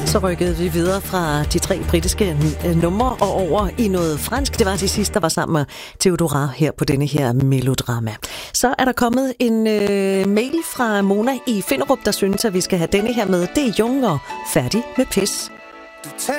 Så rykkede vi videre fra de 3 britiske numre og over i noget fransk. Det var de sidste, der var sammen med Theodora her på denne her melodrama. Så er der kommet en mail fra Mona i Finderup, der synes, at vi skal have denne her med. Det er Jung og Færdig med pis. Du